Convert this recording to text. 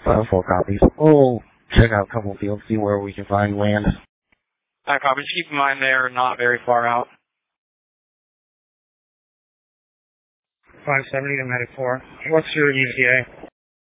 4 copies. We'll check out a couple of fields, see where we can find land. I copy. Just keep in mind they're not very far out. 570 to Medic 4. What's your ETA?